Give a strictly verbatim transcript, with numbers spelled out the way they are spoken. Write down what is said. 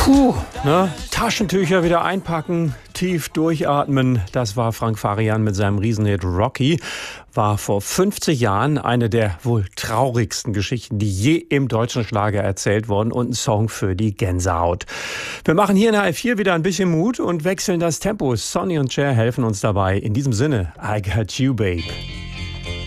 Puh, ne? Taschentücher wieder einpacken, tief durchatmen. Das war Frank Farian mit seinem Riesenhit Rocky. War vor fünfzig Jahren eine der wohl traurigsten Geschichten, die je im deutschen Schlager erzählt wurden und ein Song für die Gänsehaut. Wir machen hier in H F vier wieder ein bisschen Mut und wechseln das Tempo. Sonny und Cher helfen uns dabei. In diesem Sinne, I got you, babe.